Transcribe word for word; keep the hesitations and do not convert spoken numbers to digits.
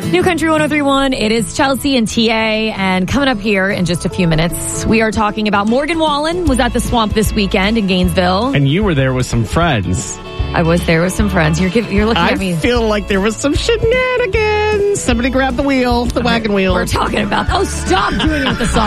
New Country one oh three point one. It is Chelsea and T A. And coming up here in just a few minutes, we are talking about Morgan Wallen was at the Swamp this weekend in Gainesville. And you were there with some friends. I was there with some friends. You're giving, you're looking I at me. I feel like there was some shenanigans. Somebody grabbed the wheel, the wagon wheel. We're talking about, oh, stop doing it with the song.